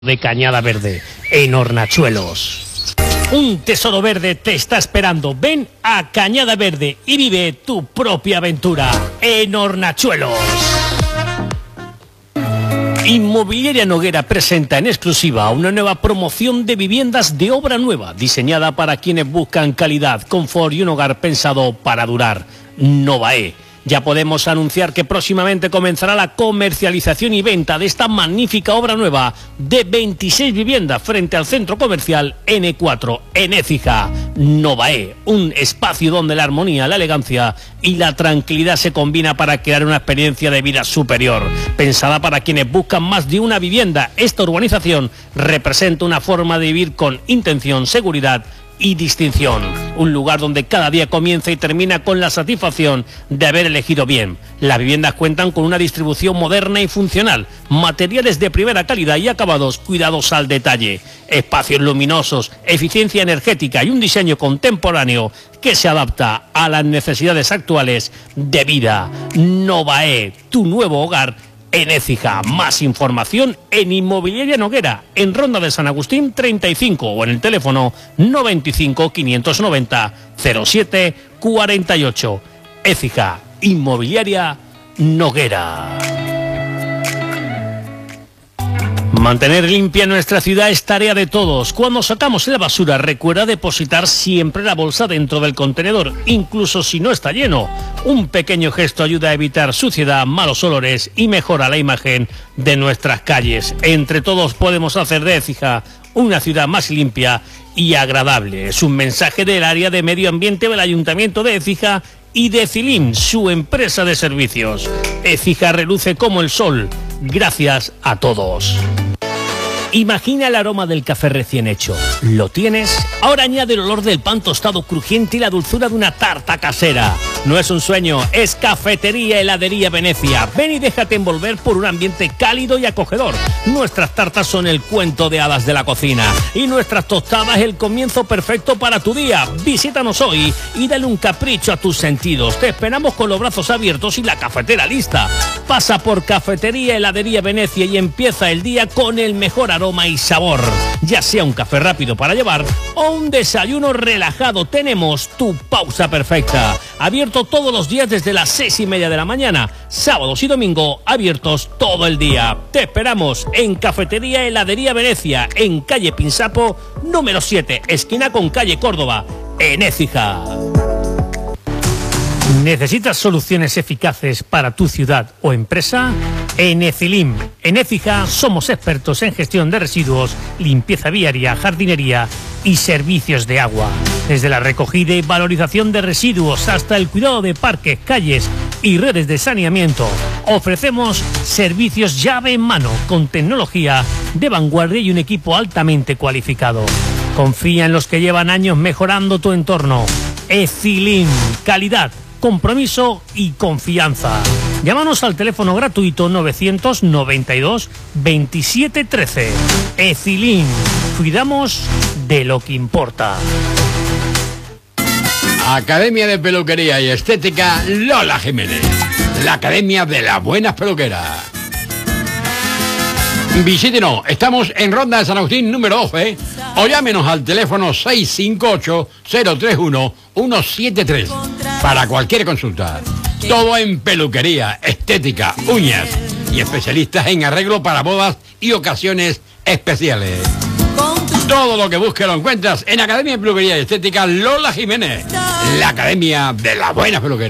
de Cañada Verde, en Hornachuelos. Un tesoro verde te está esperando. Ven a Cañada Verde y vive tu propia aventura en Hornachuelos. Inmobiliaria Noguera presenta en exclusiva una nueva promoción de viviendas de obra nueva, diseñada para quienes buscan calidad, confort y un hogar pensado para durar. Novae. Ya podemos anunciar que próximamente comenzará la comercialización y venta de esta magnífica obra nueva de 26 viviendas frente al centro comercial N4 en Écija. Novae, un espacio donde la armonía, la elegancia y la tranquilidad se combina para crear una experiencia de vida superior. Pensada para quienes buscan más de una vivienda, esta urbanización representa una forma de vivir con intención, seguridad y distinción. Un lugar donde cada día comienza y termina con la satisfacción de haber elegido bien. Las viviendas cuentan con una distribución moderna y funcional, materiales de primera calidad y acabados cuidados al detalle, espacios luminosos, eficiencia energética y un diseño contemporáneo que se adapta a las necesidades actuales de vida. Novae, tu nuevo hogar en Écija. Más información en Inmobiliaria Noguera, en Ronda de San Agustín 35 o en el teléfono 95 590 07 48. Écija, Inmobiliaria Noguera. Mantener limpia nuestra ciudad es tarea de todos. Cuando sacamos la basura, recuerda depositar siempre la bolsa dentro del contenedor, incluso si no está lleno. Un pequeño gesto ayuda a evitar suciedad, malos olores y mejora la imagen de nuestras calles. Entre todos podemos hacer de Écija una ciudad más limpia y agradable. Es un mensaje del área de medio ambiente del Ayuntamiento de Écija y de Cilim, su empresa de servicios. Écija reluce como el sol. Gracias a todos. Imagina el aroma del café recién hecho. ¿Lo tienes? Ahora añade el olor del pan tostado crujiente y la dulzura de una tarta casera. No es un sueño, es Cafetería Heladería Venecia. Ven y déjate envolver por un ambiente cálido y acogedor. Nuestras tartas son el cuento de hadas de la cocina y nuestras tostadas el comienzo perfecto para tu día. Visítanos hoy y dale un capricho a tus sentidos. Te esperamos con los brazos abiertos y la cafetera lista. Pasa por Cafetería Heladería Venecia y empieza el día con el mejor aroma y sabor. Ya sea un café rápido para llevar o un desayuno relajado, tenemos tu pausa perfecta. Abierto todos los días desde las 6:30 de la mañana. Sábados y domingo abiertos todo el día. Te esperamos en Cafetería Heladería Venecia, en calle Pinsapo, número 7, esquina con calle Córdoba, en Écija. ¿Necesitas soluciones eficaces para tu ciudad o empresa? En Ecilim, en Écija, somos expertos en gestión de residuos, limpieza viaria, jardinería y servicios de agua. Desde la recogida y valorización de residuos hasta el cuidado de parques, calles y redes de saneamiento, ofrecemos servicios llave en mano con tecnología de vanguardia y un equipo altamente cualificado. Confía en los que llevan años mejorando tu entorno. Ecilim, calidad, compromiso y confianza. Llámanos al teléfono gratuito 992 27 13. Ecilim, cuidamos de lo que importa. Academia de Peluquería y Estética Lola Jiménez, la Academia de las Buenas Peluqueras. Visítenos, estamos en Ronda de San Agustín número 12 o llámenos al teléfono 658-031-173 para cualquier consulta. Todo en peluquería, estética, uñas y especialistas en arreglo para bodas y ocasiones especiales. Todo lo que busques lo encuentras en Academia de Peluquería y Estética Lola Jiménez, la Academia de las Buenas Peluqueras.